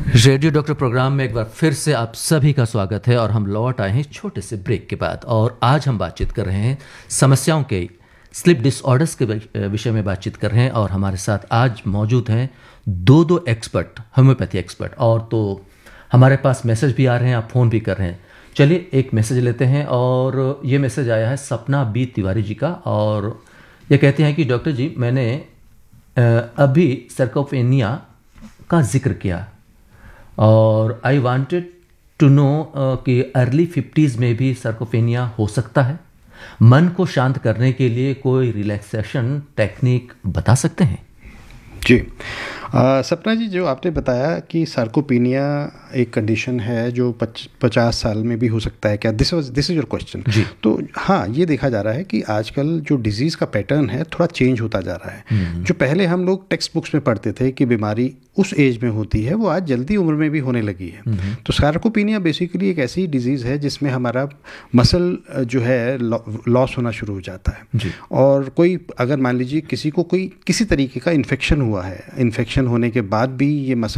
Radio doctor programme में एक बार फिर से आप सभी का स्वागत है और हम लौट आए हैं छोटे से ब्रेक के बाद। और आज हम बातचीत कर रहे हैं समस्याओं के स्लीप डिसऑर्डर्स के विषय में बातचीत कर रहे हैं। और हमारे साथ आज मौजूद हैं दो एक्सपर्ट, होम्योपैथी एक्सपर्ट। और तो हमारे पास मैसेज भी आ रहे हैं, आप फ़ोन भी कर रहे हैं। चलिए एक मैसेज लेते हैं। और ये मैसेज आया है सपना बी तिवारी जी का। और ये कहते हैं कि डॉक्टर जी, मैंने अभी सर्कोपेनिया का जिक्र किया और आई वांटेड टू नो कि अर्ली 50s में भी सर्कोपेनिया हो सकता है। मन को शांत करने के लिए कोई रिलैक्सेशन टेक्निक बता सकते हैं? जी, सपना जी, जो आपने बताया कि सार्कोपेनिया एक कंडीशन है जो 50 साल में भी हो सकता है, क्या दिस इज़ योर क्वेश्चन? जी। तो हाँ, ये देखा जा रहा है कि आजकल जो डिजीज़ का पैटर्न है थोड़ा चेंज होता जा रहा है। जो पहले हम लोग टेक्स्ट बुक्स में पढ़ते थे कि बीमारी उस एज में होती है, वो आज जल्दी उम्र में भी होने लगी है। तो सार्कोपेनिया बेसिकली एक ऐसी डिजीज़ है जिसमें हमारा मसल जो है लॉस होना शुरू हो जाता है। और कोई अगर मान लीजिए किसी को कोई किसी तरीके का इन्फेक्शन हुआ है, इन्फेक्शन होने के बाद भी ये मसल